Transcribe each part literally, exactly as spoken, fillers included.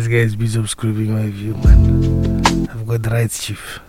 guys be subscribing my view, man. I've got the rights, chief.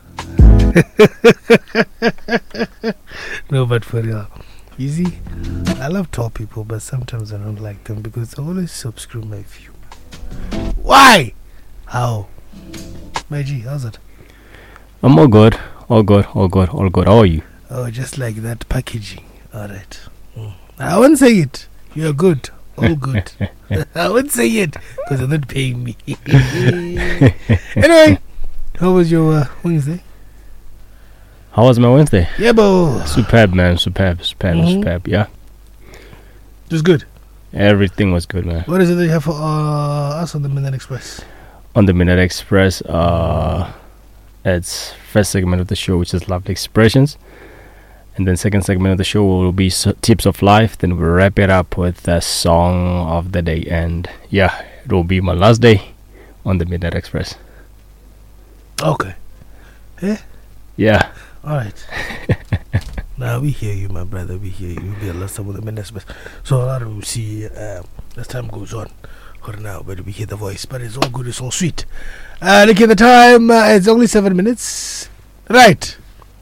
No, but for real, you see, I love tall people, but sometimes I don't like them because they always subscribe my view. Why? How? My G, how's it? I'm all good, all good, all good, all good. How are you? Oh, just like that packaging. Alright. Mm. I won't say it. You're good. All good. I won't say it because they're not paying me. Anyway, how was your uh, Wednesday? How was my Wednesday? Yeah, bro. Superb, man. Superb, superb, Mhm. superb. Yeah. It was good. Everything was good, man. What is it that you have for uh, us on the Midnight Express? On the Midnight Express, uh, it's first segment of the show, which is Lovely Expressions. And then second segment of the show will be so- Tips of Life. Then we'll wrap it up with the song of the day. And yeah, it will be my last day on the Midnight Express. Okay. Eh? Yeah. Alright. Now we hear you, my brother. We hear you. You'll be a last time with the Midnight Express. So a lot of we see um, as time goes on. For now, but we hear the voice. But it's all good. It's all sweet. Uh, look at the time. Uh, it's only seven minutes. Right.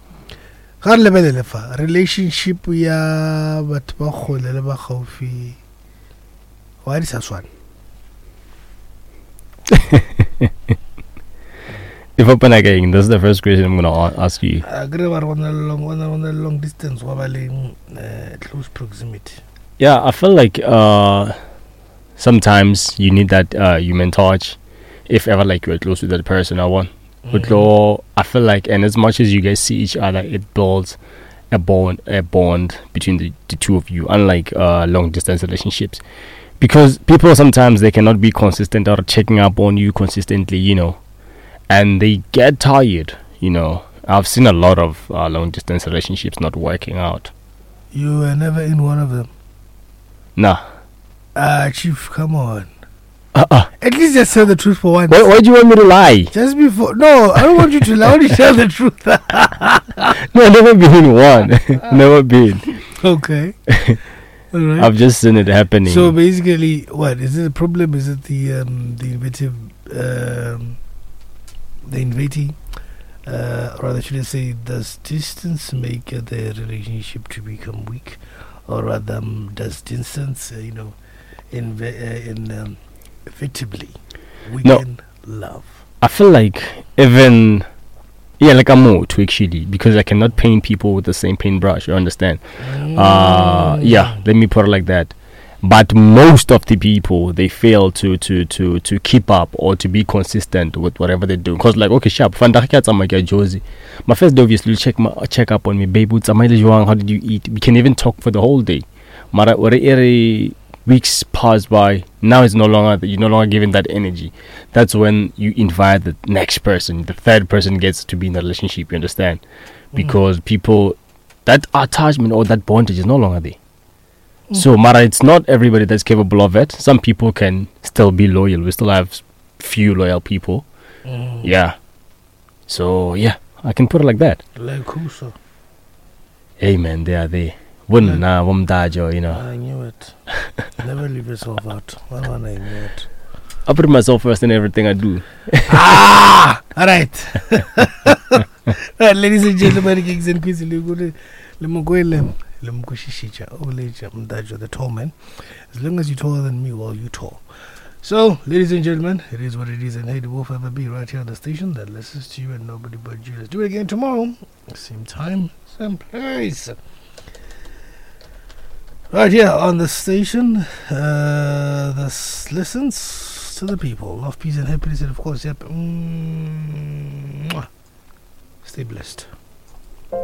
Relationship ya batho ba kgole le ba gaufi. Why is this one? If open again, this is the first question I'm going to ask you. I agree about one long, one one long distance, one uh, close proximity. Yeah, I feel like uh, sometimes you need that uh, human touch. If ever like you're close to that person, I want. But though, I feel like, and as much as you guys see each other, it builds a bond, a bond between the, the two of you. Unlike uh, long distance relationships, because people sometimes they cannot be consistent or checking up on you consistently, you know, and they get tired. You know, I've seen a lot of uh, long distance relationships not working out. You were never in one of them. Nah. Ah, uh, Chief, come on. Uh-uh. At least just tell the truth for once. Why, why do you want me to lie? Just before. No, I don't want you to lie. I want you to tell the truth. No, I've never been in one. Never been. Okay. All right. I've just seen it happening. So basically, what is it? The problem is it the um, the innovative, um, the innovating, uh, or rather, should I say, does distance make uh, the relationship to become weak, or rather, um, does distance, uh, you know, in uh, in um, effectively weaken no. love? I feel like even yeah, like I'm more to actually because I cannot paint people with the same paintbrush. You understand? Mm. Uh, yeah, let me put it like that. But most of the people they fail to to to to keep up or to be consistent with whatever they do. Cause like okay, sharp. Josie. My first day obviously check my check up on me, babe. How did you eat? We can even talk for the whole day. Mara weeks pass by. Now it's no longer you're no longer giving that energy. That's when you invite the next person. The third person gets to be in the relationship. You understand? Because mm. people that attachment or that bondage is no longer there. Mm. So, Mara, it's not everybody that's capable of it. Some people can still be loyal. We still have few loyal people. Mm. Yeah. So yeah, I can put it like that. Like who, sir? Hey man, they are there. Wouldn't nah, wom dajo, you know. I knew it. Never leave yourself out. One one I knew it. I put myself first in everything I do. Ah, all right. Right, ladies and gentlemen, kings and queens, the tall man. As long as you're taller than me, well, you tall. So, ladies and gentlemen, it is what it is, and hey, the wolf ever be right here on the station that listens to you and nobody but you. Let's do it again tomorrow, same time, same place. Right here on the station, uh, this listens to the people. Love, peace, and happiness, and of course, yep. Mm, stay blessed.